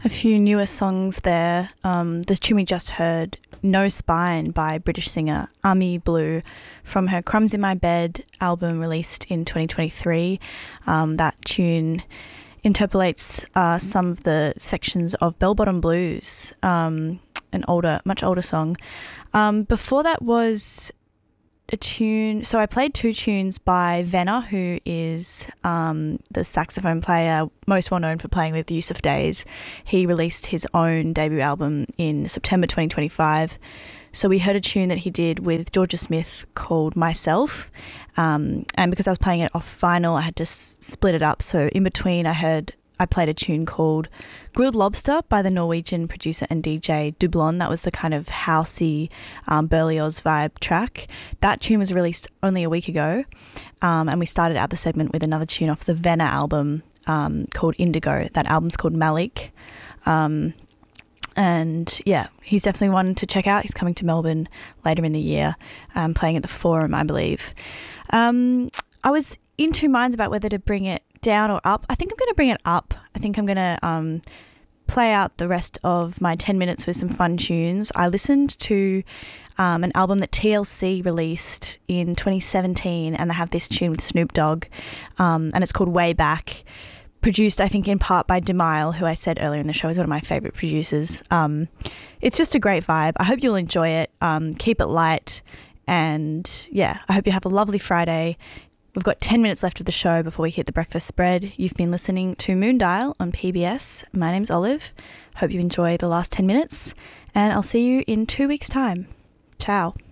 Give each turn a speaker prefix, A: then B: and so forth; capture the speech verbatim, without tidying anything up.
A: A few newer songs there. Um, the tune we just heard, No Spine by British singer Ami Blue from her Crumbs in My Bed album released in twenty twenty-three. Um, that tune interpolates uh, some of the sections of Bell Bottom Blues, um, an older, much older song. Um, before that was a tune, so I played two tunes by Venna, who is um, the saxophone player most well known for playing with Yusuf Days. He released his own debut album in September twenty twenty-five. So we heard a tune that he did with Georgia Smith called Myself, um, and because I was playing it off vinyl, I had to s- split it up. So in between, I heard I played a tune called Grilled Lobster by the Norwegian producer and D J Dublon. That was the kind of housey um, Berlioz vibe track. That tune was released only a week ago, um, and we started out the segment with another tune off the Venna album um, called Indigo. That album's called Malik. Um, and yeah, he's definitely one to check out. He's coming to Melbourne later in the year, um, playing at the Forum, I believe. Um, I was in two minds about whether to bring it down or up. I think I'm going to bring it up. I think I'm going to um, play out the rest of my ten minutes with some fun tunes. I listened to um, an album that T L C released in twenty seventeen, and they have this tune with Snoop Dogg, um, and it's called Way Back, produced I think in part by Demile, who I said earlier in the show is one of my favourite producers. Um, it's just a great vibe. I hope you'll enjoy it. Um, keep it light, and yeah, I hope you have a lovely Friday. We've got ten minutes left of the show before we hit the breakfast spread. You've been listening to Moondial on P B S. My name's Olive. Hope you enjoy the last ten minutes, and I'll see you in two weeks' time. Ciao.